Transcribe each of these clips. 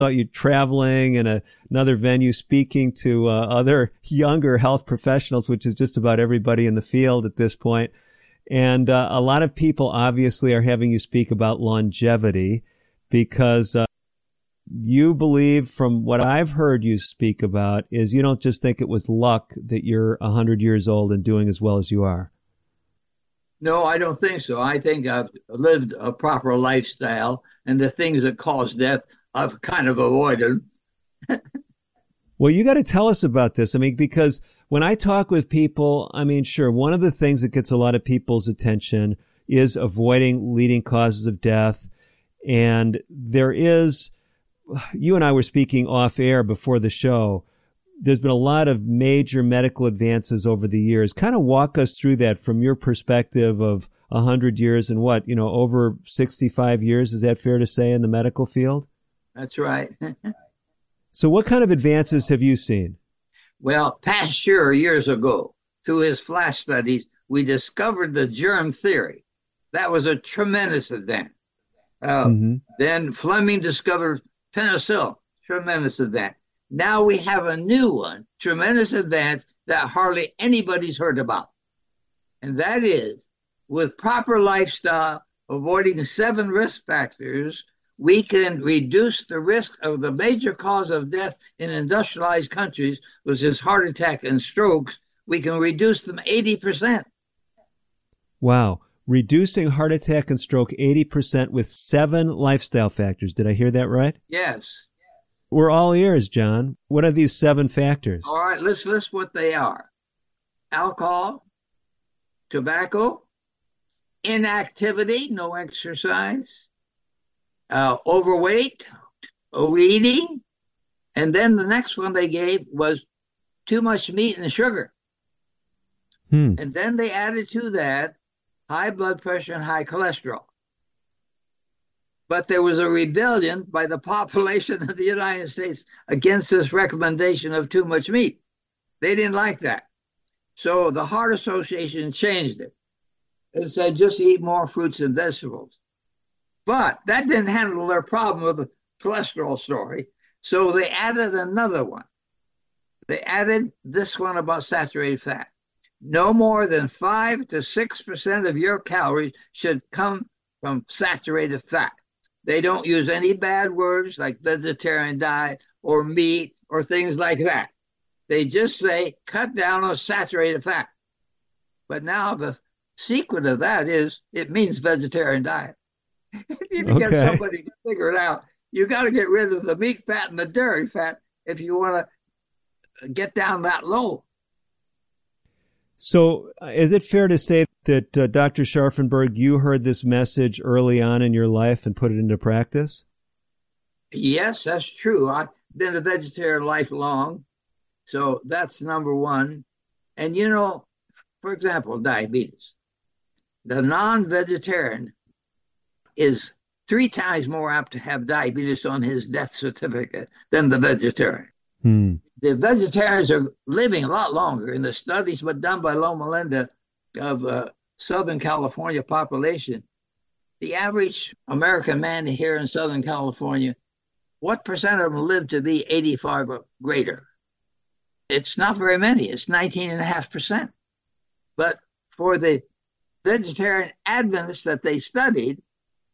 about you traveling and another venue speaking to other younger health professionals, which is just about everybody in the field at this point. And a lot of people obviously are having you speak about longevity because you believe, from what I've heard you speak about, is you don't just think it was luck that you're 100 years old and doing as well as you are. No, I don't think so. I think I've lived a proper lifestyle, and the things that cause death, I've kind of avoided. Well, you got to tell us about this. I mean, because when I talk with people, I mean, sure, one of the things that gets a lot of people's attention is avoiding leading causes of death. And there is, you and I were speaking off air before the show, there's been a lot of major medical advances over the years. Kind of walk us through that from your perspective of 100 years and over 65 years. Is that fair to say in the medical field? That's right. So what kind of advances have you seen? Well, Pasteur, years ago, through his flash studies, we discovered the germ theory. That was a tremendous advance. Then Fleming discovered penicillin, tremendous advance. Now we have a new one, tremendous advance that hardly anybody's heard about. And that is, with proper lifestyle, avoiding 7 risk factors, we can reduce the risk of the major cause of death in industrialized countries, which is heart attack and strokes. We can reduce them 80%. Wow. Reducing heart attack and stroke 80% with 7 lifestyle factors. Did I hear that right? Yes. We're all ears, John. What are these 7 factors? All right, let's list what they are. Alcohol, tobacco, inactivity, no exercise, overweight, overeating, and then the next one they gave was too much meat and sugar. And then they added to that high blood pressure and high cholesterol. But there was a rebellion by the population of the United States against this recommendation of too much meat. They didn't like that. So the Heart Association changed it. It said just eat more fruits and vegetables. But that didn't handle their problem with the cholesterol story. So they added another one. They added this one about saturated fat. No more than 5 to 6% of your calories should come from saturated fat. They don't use any bad words like vegetarian diet or meat or things like that. They just say, cut down on saturated fat. But now the secret of that is it means vegetarian diet. If you can get somebody to figure it out, you got to get rid of the meat fat and the dairy fat if you want to get down that low. So is it fair to say that, Dr. Scharfenberg, you heard this message early on in your life and put it into practice? Yes, that's true. I've been a vegetarian lifelong, so that's number one. And, for example, diabetes. The non-vegetarian is 3 times more apt to have diabetes on his death certificate than the vegetarian. The vegetarians are living a lot longer. In the studies done by Loma Linda of Southern California population, the average American man here in Southern California, what percent of them live to be 85 or greater? It's not very many. It's 19.5%. But for the vegetarian Adventists that they studied,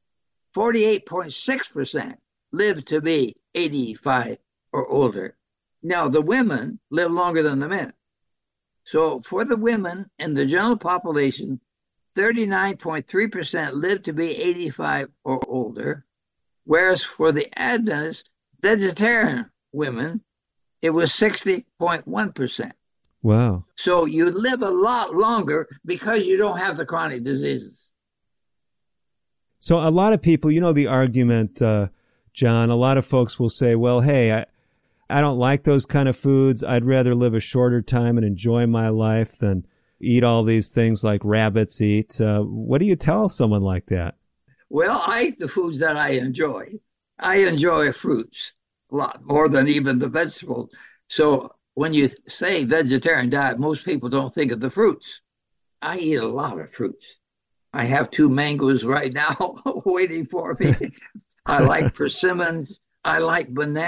48.6% live to be 85 or older. Now, the women live longer than the men. So for the women in the general population, 39.3% live to be 85 or older, whereas for the Adventist vegetarian women, it was 60.1%. Wow. So you live a lot longer because you don't have the chronic diseases. So a lot of people, the argument, John, a lot of folks will say, well, hey, I don't like those kind of foods. I'd rather live a shorter time and enjoy my life than eat all these things like rabbits eat. What do you tell someone like that? Well, I eat the foods that I enjoy. I enjoy fruits a lot more than even the vegetables. So when you say vegetarian diet, most people don't think of the fruits. I eat a lot of fruits. I have 2 mangoes right now waiting for me. I like persimmons. I like banana.